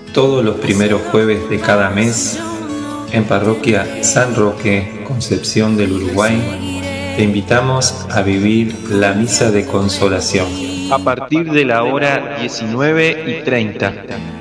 Todos los primeros jueves de cada mes, en Parroquia San Roque, Concepción del Uruguay, te invitamos a vivir la Misa de Consolación. A partir de la hora 19:30.